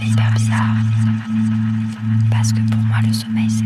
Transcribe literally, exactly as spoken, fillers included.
hyper bizarre. Parce que pour moi, le sommeil,